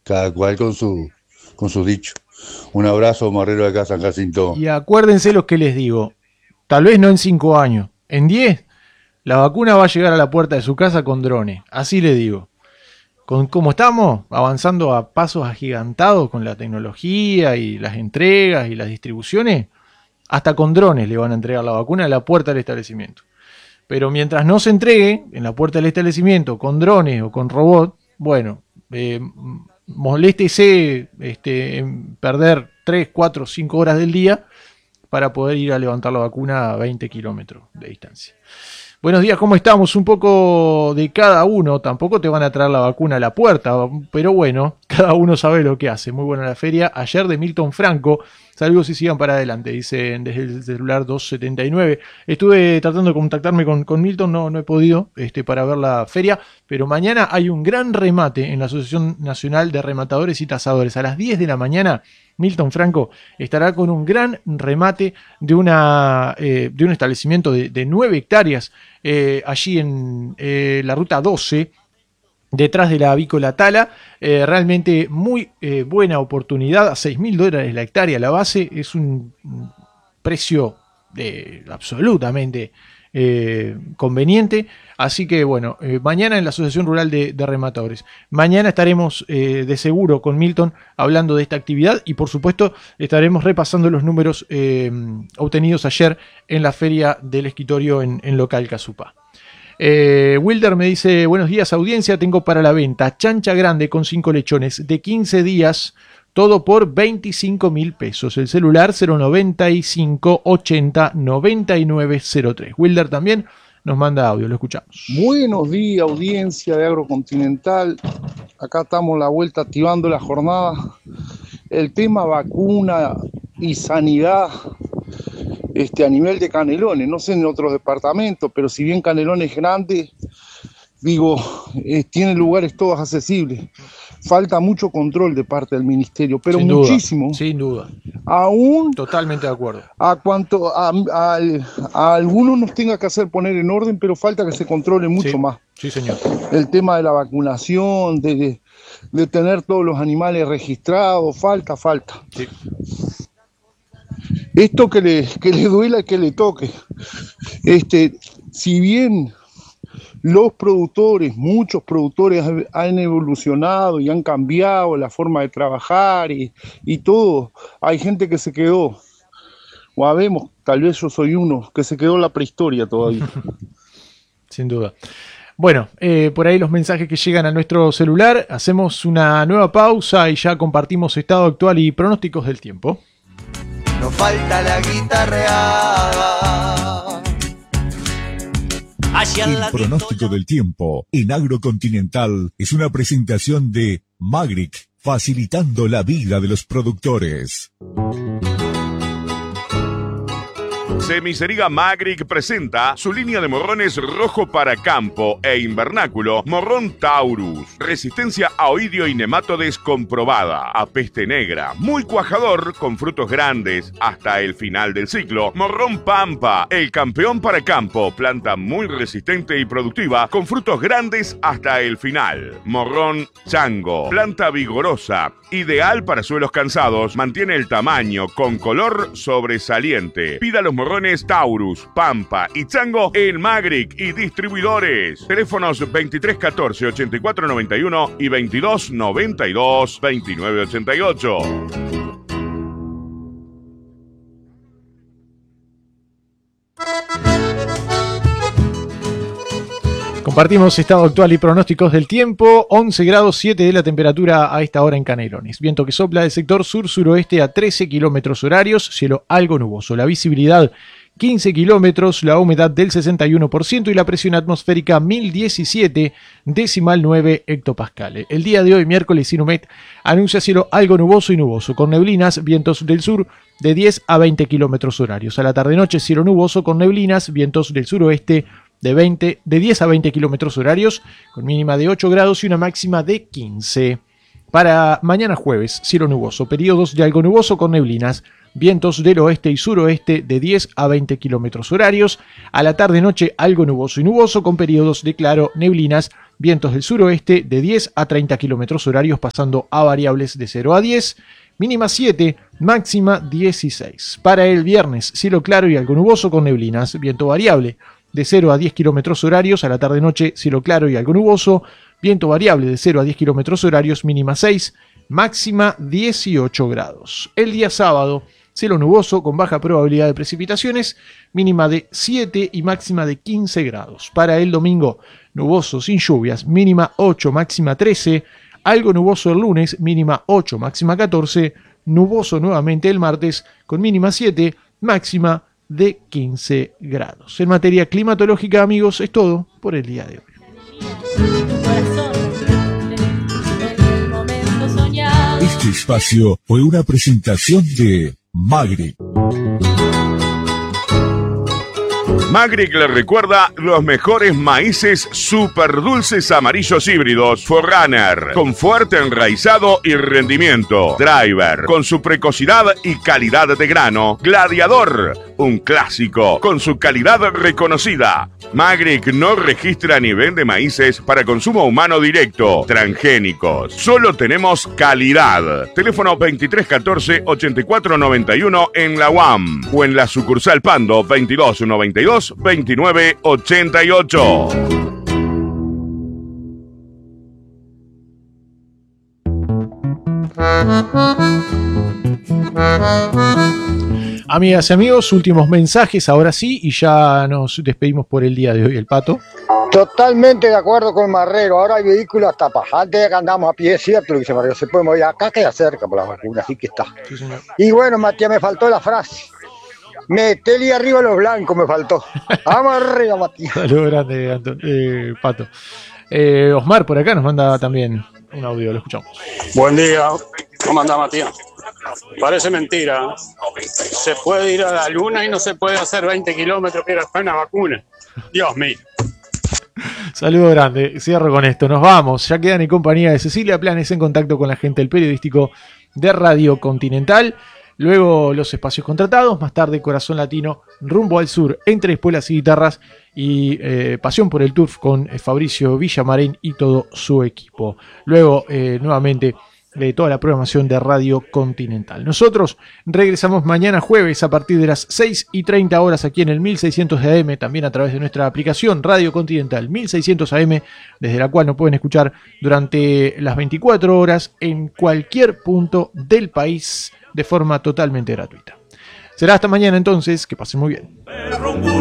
cada cual con su dicho. Un abrazo, Morrero de acá, San Jacinto. Y acuérdense lo que les digo, tal vez no en 5 años, en 10, la vacuna va a llegar a la puerta de su casa con drones, así le digo. Como estamos avanzando a pasos agigantados con la tecnología y las entregas y las distribuciones, hasta con drones le van a entregar la vacuna a la puerta del establecimiento. Pero mientras no se entregue en la puerta del establecimiento con drones o con robots, bueno, moléstese en perder 3, 4, 5 horas del día para poder ir a levantar la vacuna a 20 kilómetros de distancia. Buenos días, ¿cómo estamos? Un poco de cada uno, tampoco te van a traer la vacuna a la puerta, pero bueno, cada uno sabe lo que hace. Muy buena la feria. Ayer de Milton Franco, saludos y sigan para adelante, dicen desde el celular 279. Estuve tratando de contactarme con Milton, no he podido para ver la feria, pero mañana hay un gran remate en la Asociación Nacional de Rematadores y Tasadores. A las 10 de la mañana, Milton Franco estará con un gran remate de un establecimiento de 9 hectáreas allí en la ruta 12, detrás de la avícola Tala. Realmente muy buena oportunidad, a $6.000 la hectárea. La base es un precio absolutamente conveniente. Así que bueno, mañana en la Asociación Rural de Rematadores. Mañana estaremos de seguro con Milton hablando de esta actividad y por supuesto estaremos repasando los números obtenidos ayer en la feria del escritorio en local Casupá. Wilder me dice: buenos días audiencia, tengo para la venta chancha grande con 5 lechones de 15 días, todo por 25.000 pesos. El celular 095 80 9903. Wilder también nos manda audio, lo escuchamos. Buenos días, audiencia de Agrocontinental. Acá estamos la vuelta activando la jornada. El tema vacuna y sanidad a nivel de Canelones, no sé en otros departamentos, pero si bien Canelones es grande, tiene lugares todos accesibles. Falta mucho control de parte del ministerio, pero sin muchísimo. Duda, sin duda. Aún totalmente de acuerdo. A algunos nos tenga que hacer poner en orden, pero falta que se controle mucho más. Sí, señor. El tema de la vacunación, de tener todos los animales registrados, falta. Sí. Esto que le duela, que le toque. Si bien los productores, muchos productores han evolucionado y han cambiado la forma de trabajar y todo, hay gente que se quedó, o habemos, tal vez yo soy uno, que se quedó en la prehistoria todavía. Sin duda. Bueno, por ahí los mensajes que llegan a nuestro celular. Hacemos una nueva pausa y ya compartimos estado actual y pronósticos del tiempo. Nos falta la guitarreada. El pronóstico del tiempo en Agrocontinental es una presentación de Magric, facilitando la vida de los productores. Cemiseriga Magric presenta su línea de morrones rojo para campo e invernáculo, Morrón Taurus. Resistencia a oidio y nematodes comprobada. A peste negra. Muy cuajador, con frutos grandes hasta el final del ciclo. Morrón Pampa, el campeón para campo. Planta muy resistente y productiva, con frutos grandes hasta el final. Morrón Chango, planta vigorosa. Ideal para suelos cansados. Mantiene el tamaño, con color sobresaliente. Pida los morrones Taurus, Pampa y Chango en Magric y distribuidores. Teléfonos 2314 8491 y 2292 2988. Compartimos estado actual y pronósticos del tiempo. 11 grados 7 de la temperatura a esta hora en Canelones. Viento que sopla del sector sur-suroeste a 13 kilómetros horarios. Cielo algo nuboso. La visibilidad 15 kilómetros. La humedad del 61% y la presión atmosférica 1017,9 hectopascales. El día de hoy, miércoles, Inumet anuncia cielo algo nuboso y nuboso, con neblinas, vientos del sur de 10 a 20 kilómetros horarios. A la tarde-noche, cielo nuboso con neblinas, vientos del suroeste de 10 a 20 kilómetros horarios, con mínima de 8 grados y una máxima de 15. Para mañana jueves, cielo nuboso, periodos de algo nuboso con neblinas, vientos del oeste y suroeste de 10 a 20 kilómetros horarios. A la tarde-noche algo nuboso y nuboso con periodos de claro, neblinas, vientos del suroeste de 10 a 30 kilómetros horarios pasando a variables de 0 a 10. Mínima 7, máxima 16. Para el viernes, cielo claro y algo nuboso con neblinas, viento variable de 0 a 10 kilómetros horarios. A la tarde-noche, cielo claro y algo nuboso, viento variable de 0 a 10 kilómetros horarios, mínima 6, máxima 18 grados. El día sábado, cielo nuboso con baja probabilidad de precipitaciones, mínima de 7 y máxima de 15 grados. Para el domingo, nuboso sin lluvias, mínima 8, máxima 13. Algo nuboso el lunes, mínima 8, máxima 14. Nuboso nuevamente el martes con mínima 7, máxima de 15 grados. En materia climatológica, amigos, es todo por el día de hoy. Este espacio fue una presentación de Magric. Magric le recuerda los mejores maíces super dulces amarillos híbridos Forerunner, con fuerte enraizado y rendimiento. Driver, con su precocidad y calidad de grano. Gladiador, un clásico, con su calidad reconocida. Magric no registra ni vende maíces para consumo humano directo, transgénicos. Solo tenemos calidad. Teléfono 2314-8491 en la UAM o en la sucursal Pando 2292-2988. Amigas y amigos, últimos mensajes ahora sí y ya nos despedimos por el día de hoy. El Pato. Totalmente de acuerdo con Marrero. Ahora hay vehículos hasta para antes de que andamos a pie, es cierto lo que dice Marrero, se puede mover acá, queda cerca por la vacuna, así que está. Sí, señor. Y bueno, Matías, me faltó la frase. Metele arriba a los blancos, me faltó. Vamos arriba, Matías. Saludos grande, Pato. Osmar por acá nos manda también un audio, lo escuchamos. Buen día, ¿cómo anda Matías? Parece mentira. Se puede ir a la luna y no se puede hacer 20 kilómetros, pero está una vacuna. Dios mío. Saludo grande, cierro con esto, nos vamos, ya quedan en compañía de Cecilia Planes en contacto con la gente del periodístico de Radio Continental, luego los espacios contratados, más tarde Corazón Latino, rumbo al sur, entre espuelas y guitarras y Pasión por el Turf con Fabricio Villamarín y todo su equipo, luego nuevamente de toda la programación de Radio Continental. Nosotros regresamos mañana jueves a partir de las 6:30 horas aquí en el 1600 de AM, también a través de nuestra aplicación Radio Continental 1600 AM, desde la cual nos pueden escuchar durante las 24 horas en cualquier punto del país de forma totalmente gratuita. Será hasta mañana entonces, que pasen muy bien.